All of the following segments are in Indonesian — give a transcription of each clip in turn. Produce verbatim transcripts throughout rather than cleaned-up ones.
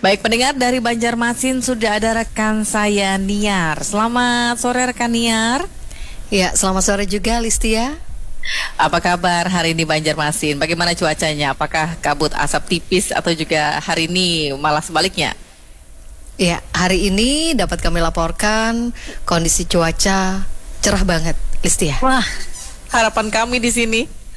Baik pendengar dari Banjarmasin sudah ada rekan saya Niar. Selamat sore rekan Niar. Ya, selamat sore juga Listia. Apa kabar hari ini Banjarmasin? Bagaimana cuacanya? Apakah kabut asap tipis atau juga hari ini malah sebaliknya? Ya, hari ini dapat kami laporkan kondisi cuaca cerah banget, Listia. Wah, harapan kami di sini.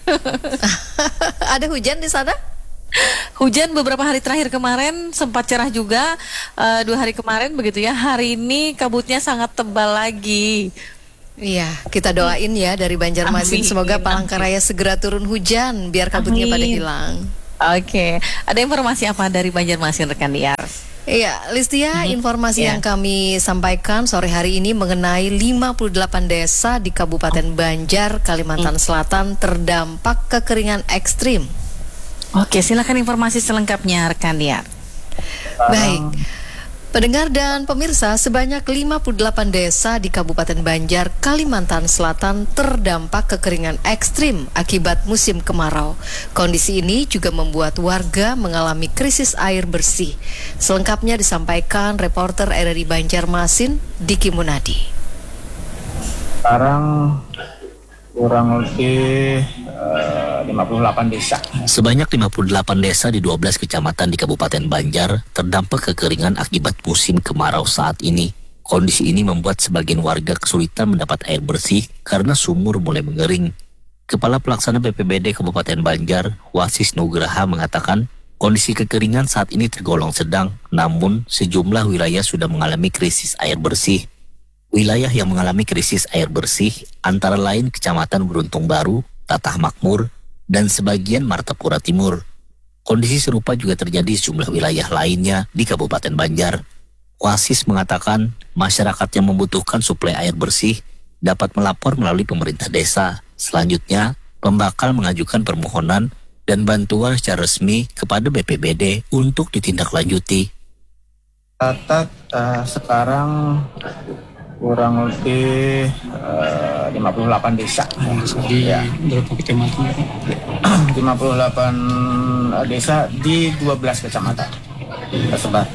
Ada hujan di sana? Hujan beberapa hari terakhir kemarin sempat cerah juga, uh, dua hari kemarin begitu ya. Hari ini kabutnya sangat tebal lagi. Iya, kita doain ya dari Banjarmasin. Amin. Semoga Palangkaraya segera turun hujan biar kabutnya Amin. pada hilang. Oke, ada informasi apa dari Banjarmasin rekan Niar? Iya, Listia, hmm. informasi yeah. yang kami sampaikan sore hari ini mengenai lima puluh delapan desa di Kabupaten Banjar, Kalimantan hmm. Selatan terdampak kekeringan ekstrim. Oke, silakan informasi selengkapnya rekan Niar. Baik. Pendengar dan pemirsa, sebanyak lima puluh delapan desa di Kabupaten Banjar, Kalimantan Selatan terdampak kekeringan ekstrim akibat musim kemarau. Kondisi ini juga membuat warga mengalami krisis air bersih. Selengkapnya disampaikan reporter R R I Banjarmasin, Diki Munadi. Sekarang kurang lebih uh, lima puluh delapan desa. Sebanyak lima puluh delapan desa di dua belas kecamatan di Kabupaten Banjar terdampak kekeringan akibat musim kemarau saat ini. Kondisi ini membuat sebagian warga kesulitan mendapat air bersih karena sumur mulai mengering. Kepala Pelaksana B P B D Kabupaten Banjar, Wasis Nugraha mengatakan, kondisi kekeringan saat ini tergolong sedang, namun sejumlah wilayah sudah mengalami krisis air bersih. Wilayah yang mengalami krisis air bersih antara lain Kecamatan Beruntung Baru, Tatah Makmur, dan sebagian Martapura Timur. Kondisi serupa juga terjadi di sejumlah wilayah lainnya di Kabupaten Banjar. Wasis mengatakan masyarakat yang membutuhkan suplai air bersih dapat melapor melalui pemerintah desa. Selanjutnya, pembakal mengajukan permohonan dan bantuan secara resmi kepada B P B D untuk ditindaklanjuti. Catat uh, sekarang kurang lebih uh, lima puluh delapan desa di ya. berapa kecamatan? lima puluh delapan desa di dua belas kecamatan tersebar.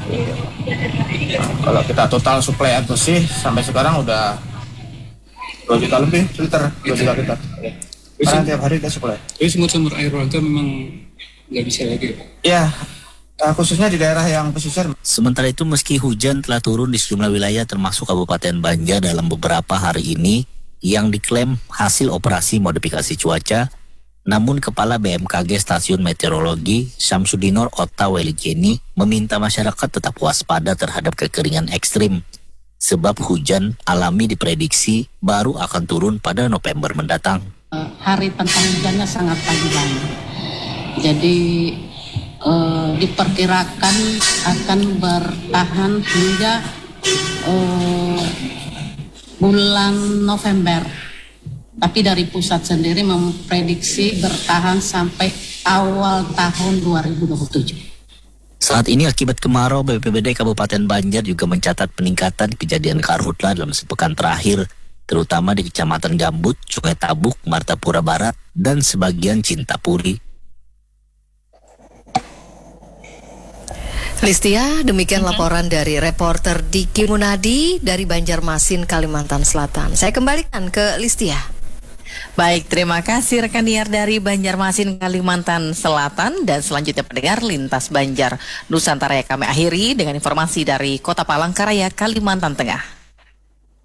Nah, kalau kita total suplai air bersih sampai sekarang udah dua juta lebih liter, dua juta liter. Karena tiap hari kita suplai. Jadi sumber-sumber air warga memang nggak bisa lagi? Ya, Uh, khususnya di daerah yang pesisir. Sementara itu, meski hujan telah turun di sejumlah wilayah termasuk Kabupaten Banjar dalam beberapa hari ini yang diklaim hasil operasi modifikasi cuaca, namun Kepala B M K G Stasiun Meteorologi Syamsudinor Otta Weligeni meminta masyarakat tetap waspada terhadap kekeringan ekstrim sebab hujan alami diprediksi baru akan turun pada November mendatang. Hari tentang hujannya sangat panjang, jadi Uh, diperkirakan akan bertahan hingga uh, bulan November. Tapi dari pusat sendiri memprediksi bertahan sampai awal tahun dua ribu dua puluh tujuh. Saat ini akibat kemarau, B P B D Kabupaten Banjar juga mencatat peningkatan kejadian karhutla dalam sepekan terakhir, terutama di Kecamatan Gambut, Sungai Tabuk, Martapura Barat, dan sebagian Cintapuri. Listia, demikian laporan dari reporter Diki Munadi dari Banjarmasin, Kalimantan Selatan. Saya kembalikan ke Listia. Baik, terima kasih rekan Niar dari Banjarmasin, Kalimantan Selatan. Dan selanjutnya pendengar Lintas Banjar Nusantara yang kami akhiri dengan informasi dari Kota Palangkaraya, Kalimantan Tengah.